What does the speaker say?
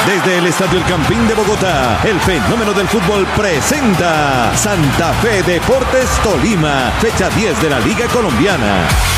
Desde el Estadio El Campín de Bogotá, el fenómeno del fútbol presenta Santa Fe Deportes Tolima, fecha 10 de la Liga Colombiana.